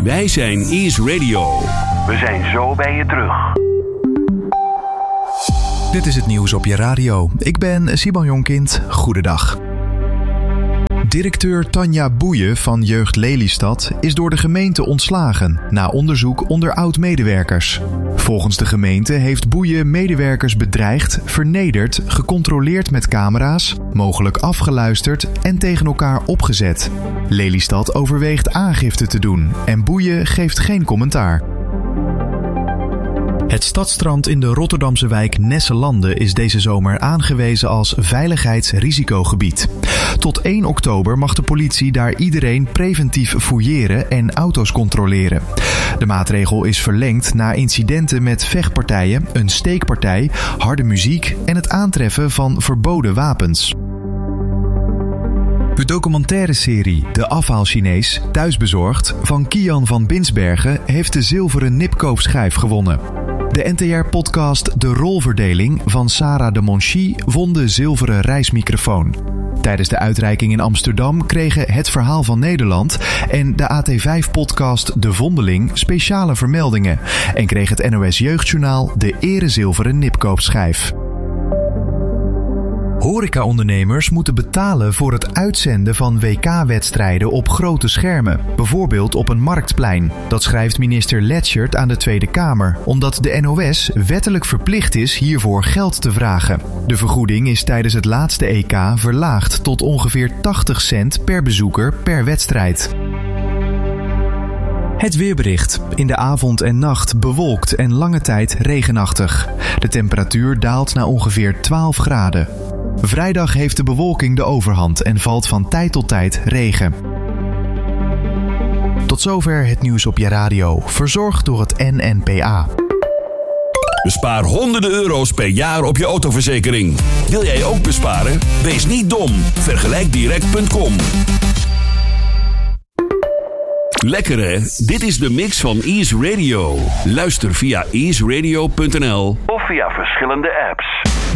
Wij zijn Ease Radio. We zijn zo bij je terug. Dit is het nieuws op je radio. Ik ben Siban Jonkind. Goedendag. Directeur Tanja Boeien van Jeugd Lelystad is door de gemeente ontslagen na onderzoek onder oud-medewerkers. Volgens de gemeente heeft Boeien medewerkers bedreigd, vernederd, gecontroleerd met camera's, mogelijk afgeluisterd en tegen elkaar opgezet. Lelystad overweegt aangifte te doen en Boeien geeft geen commentaar. Het stadsstrand in de Rotterdamse wijk Nesselande is deze zomer aangewezen als veiligheidsrisicogebied. Tot 1 oktober mag de politie daar iedereen preventief fouilleren en auto's controleren. De maatregel is verlengd na incidenten met vechtpartijen, een steekpartij, harde muziek en het aantreffen van verboden wapens. De documentaire-serie De Afhaal-Chinees, thuisbezorgd, van Kian van Binsbergen heeft de zilveren Nipkoop-schijf gewonnen. De NTR-podcast De Rolverdeling van Sarah de Monchy won de zilveren reismicrofoon. Tijdens de uitreiking in Amsterdam kregen Het Verhaal van Nederland en de AT5-podcast De Vondeling speciale vermeldingen en kreeg het NOS Jeugdjournaal de erezilveren Nipkoop-schijf. Horecaondernemers moeten betalen voor het uitzenden van WK-wedstrijden op grote schermen, bijvoorbeeld op een marktplein. Dat schrijft minister Letchert aan de Tweede Kamer, omdat de NOS wettelijk verplicht is hiervoor geld te vragen. De vergoeding is tijdens het laatste EK verlaagd tot ongeveer 80 cent per bezoeker per wedstrijd. Het weerbericht. In de avond en nacht bewolkt en lange tijd regenachtig. De temperatuur daalt naar ongeveer 12 graden. Vrijdag heeft de bewolking de overhand en valt van tijd tot tijd regen. Tot zover het nieuws op je radio, verzorgd door het NNPA. Bespaar honderden euro's per jaar op je autoverzekering. Wil jij ook besparen? Wees niet dom. Vergelijkdirect.com. Lekker hè? Dit is de mix van Ease Radio. Luister via easeradio.nl of via verschillende apps.